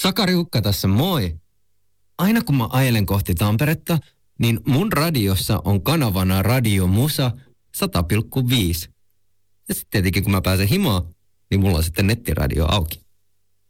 Sakari Hukka tässä, moi. Aina kun mä ajelen kohti Tamperetta, niin mun radiossa on kanavana Radio Musa 100,5. Ja sitten tietenkin kun mä pääsen himaan, niin mulla on sitten nettiradio auki.